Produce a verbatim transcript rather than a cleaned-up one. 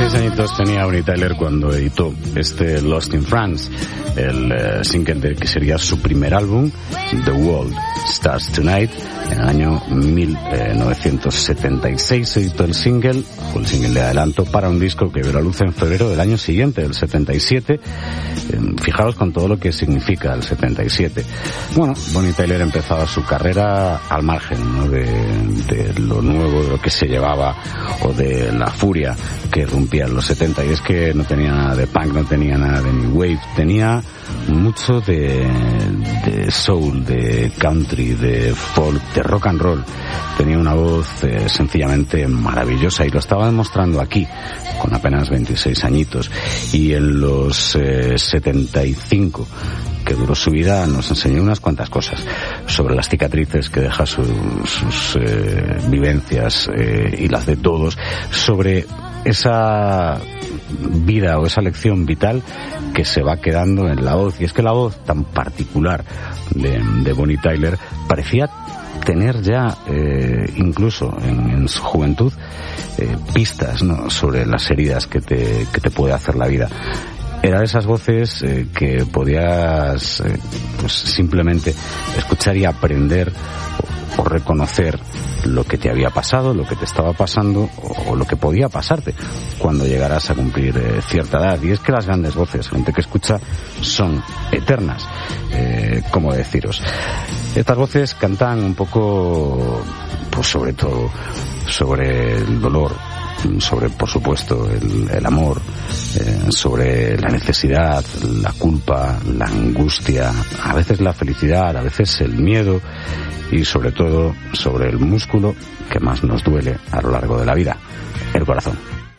veintiséis añitos tenía Bonnie Tyler cuando editó este Lost in France, el uh, single de que sería su primer álbum, The World Starts Tonight. En el año mil novecientos setenta y seis editó el single, fue el single de adelanto para un disco que vio la luz en febrero del año siguiente, del setenta y siete. Eh, fijaros con todo lo que significa el setenta y siete. Bueno, Bonnie Tyler empezaba su carrera al margen, ¿no?, de, de lo nuevo, de lo que se llevaba o de la furia que irrumpía en los setenta, y es que no tenía nada de punk, no tenía nada de new wave, tenía mucho de, de soul, de country, de folk, de rock and roll. Tenía una voz eh, sencillamente maravillosa y lo estaba demostrando aquí con apenas veintiséis añitos. Y en los eh, setenta y cinco que duró su vida nos enseñó unas cuantas cosas sobre las cicatrices que deja su, sus eh, vivencias eh, y las de todos, sobre esa vida o esa lección vital que se va quedando en la voz. Y es que la voz tan particular de, de Bonnie Tyler parecía tener ya, eh, incluso en, en su juventud, eh, pistas, ¿no?, sobre las heridas que te, que te puede hacer la vida. Era de esas voces eh, que podías eh, pues simplemente escuchar y aprender o, o reconocer lo que te había pasado, lo que te estaba pasando o, o lo que podía pasarte cuando llegaras a cumplir eh, cierta edad. Y es que las grandes voces, gente que escucha, son eternas. Eh, ¿Cómo deciros? Estas voces cantan un poco, pues sobre todo, sobre el dolor, sobre, por supuesto, el, el amor, eh, sobre la necesidad, la culpa, la angustia, a veces la felicidad, a veces el miedo y sobre todo sobre el músculo que más nos duele a lo largo de la vida, el corazón.